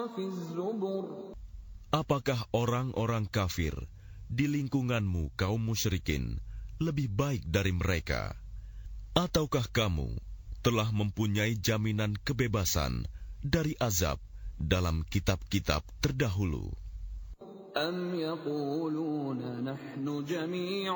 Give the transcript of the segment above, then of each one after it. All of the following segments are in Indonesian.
في الزبر. Apakah orang-orang kafir di lingkunganmu kaum musyrikin lebih baik dari mereka? Ataukah kamu telah mempunyai jaminan kebebasan dari azab dalam kitab-kitab terdahulu? أم يقولون نحن جميع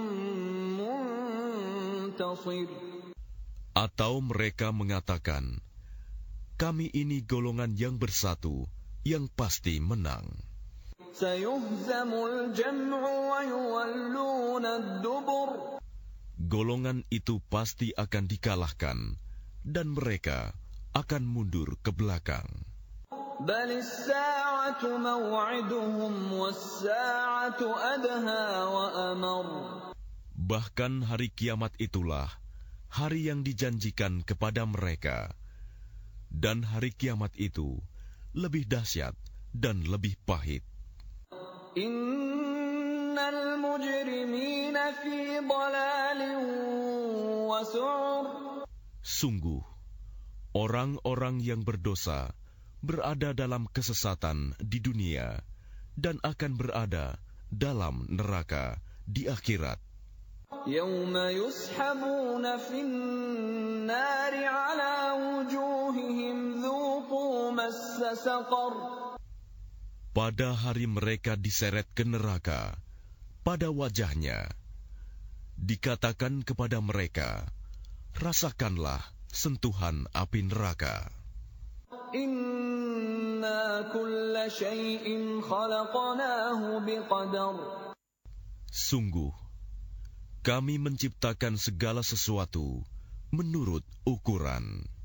منتصر. Atau mereka mengatakan, kami ini golongan yang bersatu, yang pasti menang. سيهزم الجمع ويولون الدبر. Golongan itu pasti akan dikalahkan, dan mereka akan mundur ke belakang. بل الساعة موعدهم والساعة أدهى وأمر. Bahkan hari kiamat itulah hari yang dijanjikan kepada mereka, dan hari kiamat itu lebih dahsyat dan lebih pahit. Innal mujrimina fi dhalalin wa su'ur. Sungguh, orang-orang yang berdosa berada dalam kesesatan di dunia dan akan berada dalam neraka di akhirat. Yawma yushabuna fin nari ala wujuhihim dhuqu massa saqar. Pada hari mereka diseret ke neraka, pada wajahnya dikatakan kepada mereka, rasakanlah sentuhan api neraka. Inna kulla shay'in khalaqnahu biqadar. Sungguh, kami menciptakan segala sesuatu menurut ukuran.